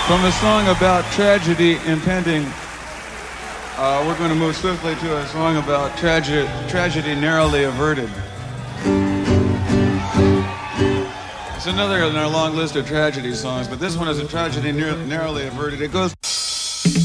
From a song about tragedy impending, we're going to move swiftly to a song about tragedy narrowly averted. It's another in our long list of tragedy songs, but this one is a tragedy narrowly averted. It goes...